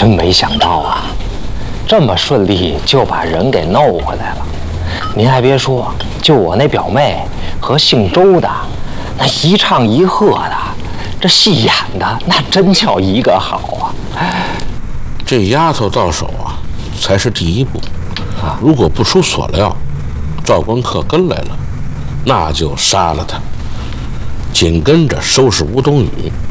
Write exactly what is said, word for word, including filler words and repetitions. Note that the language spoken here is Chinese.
真没想到啊，这么顺利就把人给弄回来了。您还别说，就我那表妹和姓周的，那一唱一和的，这戏演的那真叫一个好啊！ 这丫头到手啊，才是第一步。啊，如果不出所料，赵光克跟来了，那就杀了他，紧跟着收拾吴冬雨。